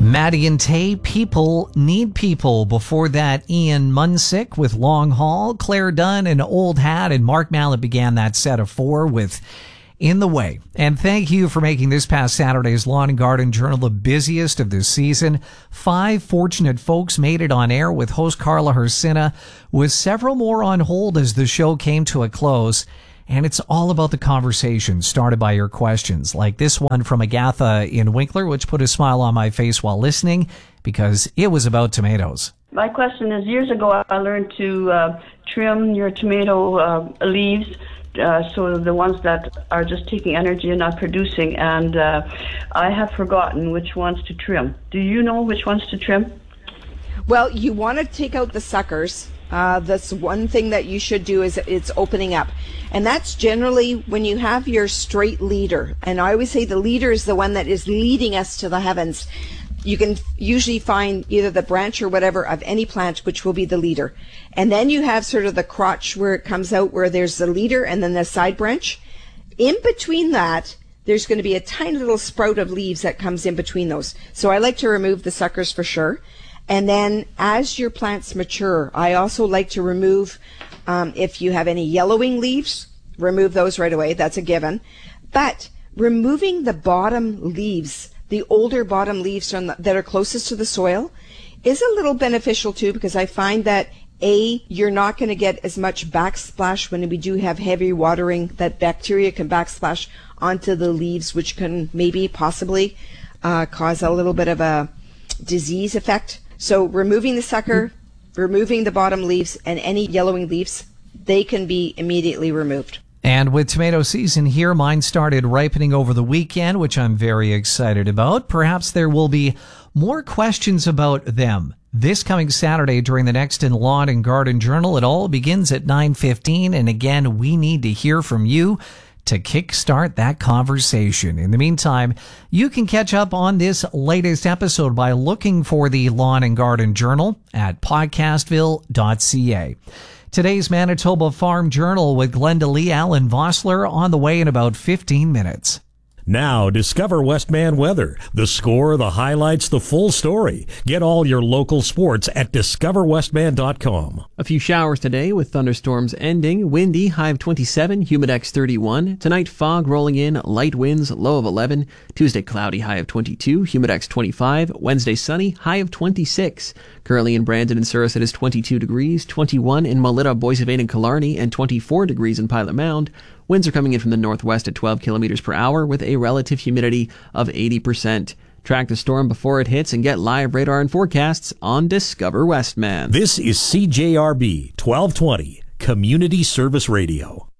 Maddie and Tay, People Need People. Before that, Ian Munsick with Long Haul, Claire Dunn and Old Hat, and Mark Mallet began that set of four with In the Way. And thank you for making this past Saturday's Lawn and Garden Journal the busiest of this season. 5 fortunate folks made it on air with host Carla Hersina, with several more on hold as the show came to a close. And it's all about the conversation started by your questions, like this one from Agatha in Winkler, which put a smile on my face while listening because it was about tomatoes. My question is, years ago I learned to trim your tomato leaves, so the ones that are just taking energy and not producing, and I have forgotten which ones to trim. Do you know which ones to trim? Well, you want to take out the suckers. That's one thing that you should do, is it's opening up. And that's generally when you have your straight leader. And I always say the leader is the one that is leading us to the heavens. You can usually find either the branch or whatever of any plant, which will be the leader. And then you have sort of the crotch where it comes out, where there's the leader and then the side branch. In between that, there's going to be a tiny little sprout of leaves that comes in between those. So I like to remove the suckers for sure. And then as your plants mature, I also like to remove, if you have any yellowing leaves, remove those right away. That's a given. But removing the bottom leaves, the older bottom leaves that are closest to the soil, is a little beneficial too, because I find that you're not going to get as much backsplash when we do have heavy watering, that bacteria can backsplash onto the leaves, which can maybe possibly cause a little bit of a disease effect. So removing the sucker, removing the bottom leaves, and any yellowing leaves, they can be immediately removed. And with tomato season here, mine started ripening over the weekend, which I'm very excited about. Perhaps there will be more questions about them this coming Saturday during the next in Lawn and Garden Journal. It all begins at 9:15, and again, we need to hear from you to kickstart that conversation. In the meantime, you can catch up on this latest episode by looking for the Lawn and Garden Journal at podcastville.ca. Today's Manitoba Farm Journal with Glenda Lee, Alan Vossler, on the way in about 15 minutes. Now, discover Westman weather. The score, the highlights, the full story. Get all your local sports at discoverwestman.com. A few showers today with thunderstorms ending. Windy, high of 27, humidex 31. Tonight, fog rolling in, light winds, low of 11. Tuesday, cloudy, high of 22, humidex 25. Wednesday, sunny, high of 26. Currently in Brandon and Surrey, it is 22 degrees, 21 in Melita, Boissevain, and Killarney, and 24 degrees in Pilot Mound. Winds are coming in from the northwest at 12 kilometers per hour with a relative humidity of 80%. Track the storm before it hits and get live radar and forecasts on Discover Westman. This is CJRB 1220, Community Service Radio.